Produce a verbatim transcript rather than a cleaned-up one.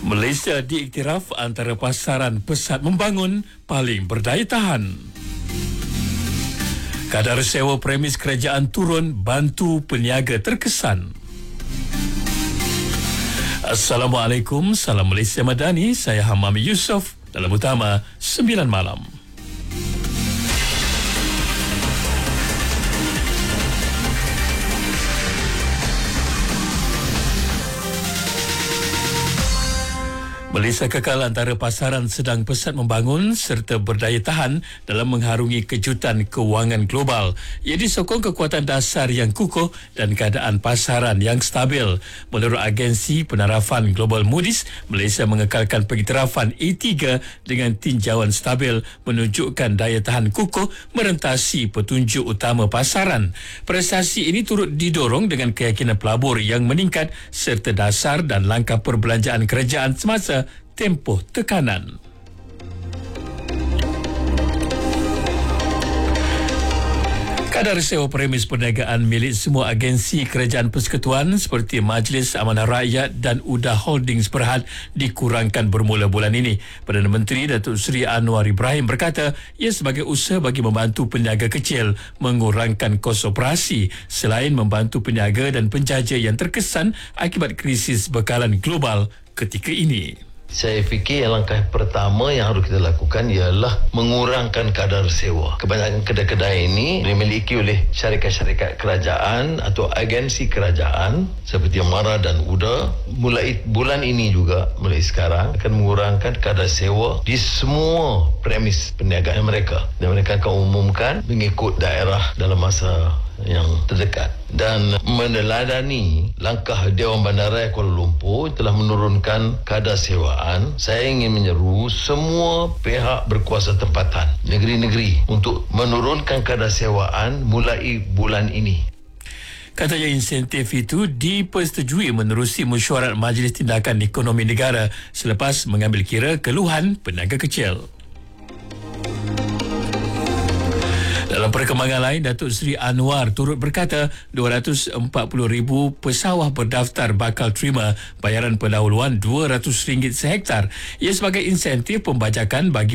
Malaysia diiktiraf antara pasaran pesat membangun paling berdaya tahan. Kadar sewa premis kerajaan turun bantu peniaga terkesan. Assalamualaikum, salam Malaysia Madani, saya Hamam Yusof dalam Utama sembilan malam. Malaysia kekal antara pasaran sedang pesat membangun serta berdaya tahan dalam mengharungi kejutan kewangan global. Ia disokong kekuatan dasar yang kukuh dan keadaan pasaran yang stabil. Menurut agensi penarafan global Moody's, Malaysia mengekalkan pengiktirafan A tiga dengan tinjauan stabil menunjukkan daya tahan kukuh merentasi petunjuk utama pasaran. Prestasi ini turut didorong dengan keyakinan pelabur yang meningkat serta dasar dan langkah perbelanjaan kerajaan semasa tempoh tekanan. Kadar sewa premis perniagaan milik semua agensi kerajaan persekutuan seperti Majlis Amanah Rakyat dan U D A Holdings Berhad dikurangkan bermula bulan ini. Perdana Menteri Datuk Seri Anwar Ibrahim berkata ia sebagai usaha bagi membantu peniaga kecil mengurangkan kos operasi selain membantu peniaga dan penjaja yang terkesan akibat krisis bekalan global ketika ini. Saya fikir langkah pertama yang harus kita lakukan ialah mengurangkan kadar sewa. Kebanyakan kedai-kedai ini dimiliki oleh syarikat-syarikat kerajaan atau agensi kerajaan seperti Amara dan U D A. Mulai bulan ini juga, mulai sekarang, akan mengurangkan kadar sewa di semua premis perniagaan mereka. Dan mereka akan umumkan mengikut daerah dalam masa yang terdekat. Dan meneladani langkah Dewan Bandaraya Kuala Lumpur telah menurunkan kadar sewaan, saya ingin menyeru semua pihak berkuasa tempatan negeri-negeri untuk menurunkan kadar sewaan mulai bulan ini. Katanya insentif itu dipersetujui menerusi mesyuarat Majlis Tindakan Ekonomi Negara selepas mengambil kira keluhan peniaga kecil. Dalam perkembangan lain, Datuk Seri Anwar turut berkata dua ratus empat puluh ribu pesawah berdaftar bakal terima bayaran pendahuluan dua ratus ringgit sehektar. Ia sebagai insentif pembajakan bagi